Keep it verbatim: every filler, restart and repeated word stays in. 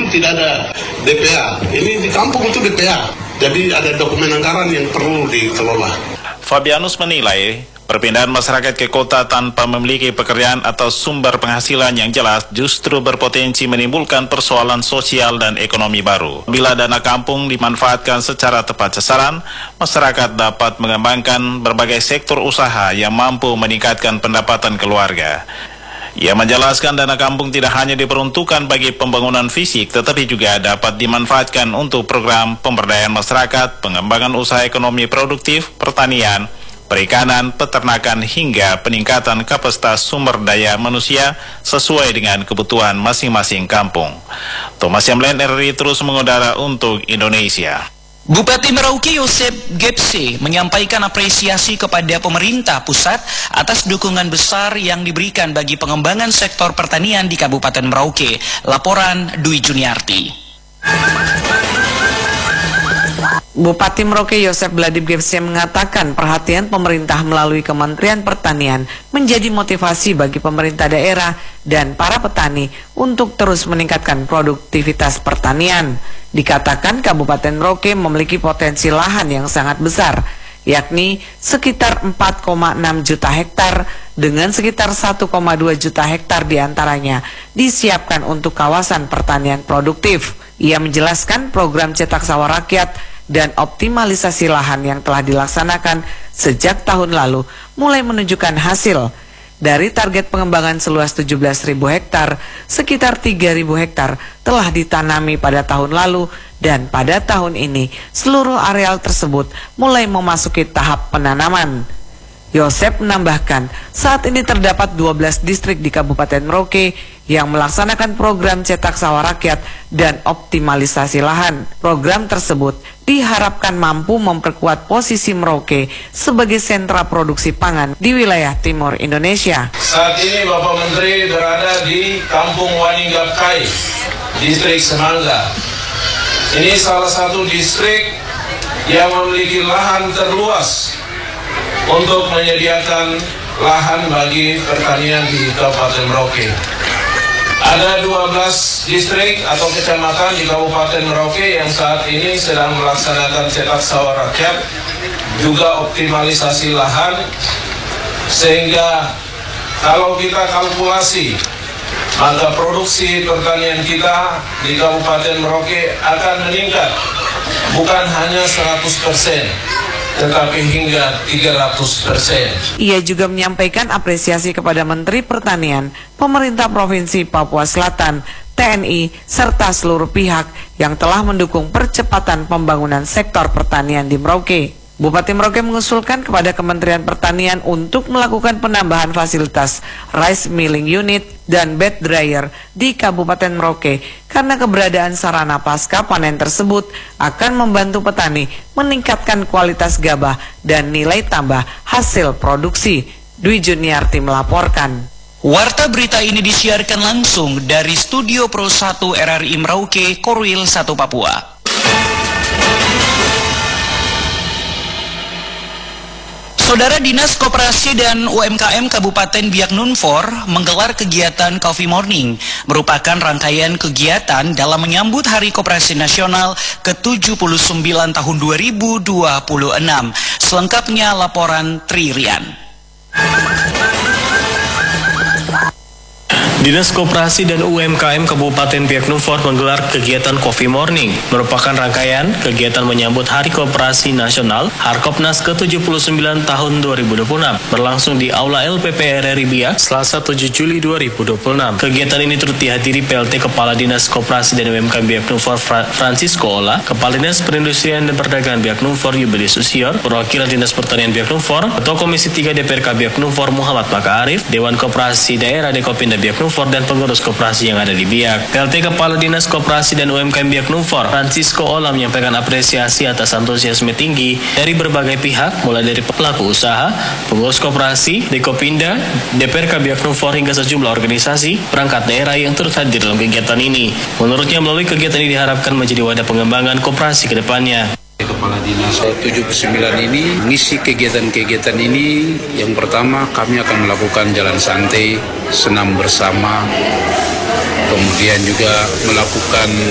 tidak ada D P A. Ini di kampung itu D P A. Jadi ada dokumen anggaran yang perlu dikelola. Fabianus menilai perpindahan masyarakat ke kota tanpa memiliki pekerjaan atau sumber penghasilan yang jelas justru berpotensi menimbulkan persoalan sosial dan ekonomi baru. Bila dana kampung dimanfaatkan secara tepat sasaran, masyarakat dapat mengembangkan berbagai sektor usaha yang mampu meningkatkan pendapatan keluarga. Ia menjelaskan dana kampung tidak hanya diperuntukkan bagi pembangunan fisik, tetapi juga dapat dimanfaatkan untuk program pemberdayaan masyarakat, pengembangan usaha ekonomi produktif, pertanian, perikanan, peternakan, hingga peningkatan kapasitas sumber daya manusia sesuai dengan kebutuhan masing-masing kampung. Thomas Yamlen, R R I terus mengudara untuk Indonesia. Bupati Merauke Yosep Gepse menyampaikan apresiasi kepada pemerintah pusat atas dukungan besar yang diberikan bagi pengembangan sektor pertanian di Kabupaten Merauke. Laporan Dwi Juniarti. Bupati Merauke Yosep Bladib Gepse mengatakan perhatian pemerintah melalui Kementerian Pertanian menjadi motivasi bagi pemerintah daerah dan para petani untuk terus meningkatkan produktivitas pertanian. Dikatakan Kabupaten Merauke memiliki potensi lahan yang sangat besar, yakni sekitar empat koma enam juta hektar dengan sekitar satu koma dua juta hektar diantaranya disiapkan untuk kawasan pertanian produktif. Ia menjelaskan program cetak sawah rakyat dan optimalisasi lahan yang telah dilaksanakan sejak tahun lalu mulai menunjukkan hasil. Dari target pengembangan seluas tujuh belas ribu hektar, sekitar tiga ribu hektar telah ditanami pada tahun lalu dan pada tahun ini seluruh areal tersebut mulai memasuki tahap penanaman. Yosep menambahkan, saat ini terdapat dua belas distrik di Kabupaten Merauke yang melaksanakan program cetak sawah rakyat dan optimalisasi lahan. Program tersebut diharapkan mampu memperkuat posisi Merauke sebagai sentra produksi pangan di wilayah timur Indonesia. Saat ini Bapak Menteri berada di Kampung Waninggakai, distrik Semangga. Ini salah satu distrik yang memiliki lahan terluas untuk menyediakan lahan bagi pertanian di Kabupaten Merauke. Ada dua belas distrik atau kecamatan di Kabupaten Merauke yang saat ini sedang melaksanakan cetak sawah rakyat, juga optimalisasi lahan, sehingga kalau kita kalkulasi, maka produksi pertanian kita di Kabupaten Merauke akan meningkat, bukan hanya seratus persen. Tetapi hingga tiga ratus persen. Ia juga menyampaikan apresiasi kepada Menteri Pertanian, pemerintah Provinsi Papua Selatan, T N I, serta seluruh pihak yang telah mendukung percepatan pembangunan sektor pertanian di Merauke. Bupati Merauke mengusulkan kepada Kementerian Pertanian untuk melakukan penambahan fasilitas rice milling unit dan bed dryer di Kabupaten Merauke karena keberadaan sarana pasca panen tersebut akan membantu petani meningkatkan kualitas gabah dan nilai tambah hasil produksi. Dwi Juniarti melaporkan. Warta berita ini disiarkan langsung dari Studio Pro satu R R I Merauke, Korwil satu, Papua. Saudara Dinas Koperasi dan U M K M Kabupaten Biak Numfor menggelar kegiatan Coffee Morning, merupakan rangkaian kegiatan dalam menyambut Hari Koperasi Nasional ke tujuh puluh sembilan tahun dua ribu dua puluh enam. Selengkapnya laporan Tri Rian. Dinas Koperasi dan U M K M Kabupaten Biak Numfor menggelar kegiatan Coffee Morning, merupakan rangkaian kegiatan menyambut Hari Koperasi Nasional Harkopnas ke tujuh puluh sembilan tahun dua ribu dua puluh enam, berlangsung di Aula L P P R R I Biak, Selasa tujuh Juli dua ribu dua puluh enam. Kegiatan ini turut dihadiri P L T Kepala Dinas Koperasi dan U M K M Biak Numfor Francisco Ola, Kepala Dinas Perindustrian dan Perdagangan Biak Numfor Yubilis Susior, perwakilan Dinas Pertanian Biak Numfor, Ketua Komisi tiga D P R K Biak Numfor Muhammad Maka Arif, Dewan Koperasi Daerah Dekopinda Biak Numfor dan pengurus koperasi yang ada di Biak. P L T Kepala Dinas Koperasi dan U M K M Biak Numfor Francisco Ola menyampaikan apresiasi atas antusiasme tinggi dari berbagai pihak, mulai dari pelaku usaha, pengurus koperasi, Dekopinda, D P R K Biak Numfor hingga sejumlah organisasi perangkat daerah yang turut hadir dalam kegiatan ini. Menurutnya, melalui kegiatan ini diharapkan menjadi wadah pengembangan koperasi ke depannya. Kepala Dinas tujuh puluh sembilan ini mengisi kegiatan-kegiatan ini. Yang pertama, kami akan melakukan jalan santai, senam bersama, kemudian juga melakukan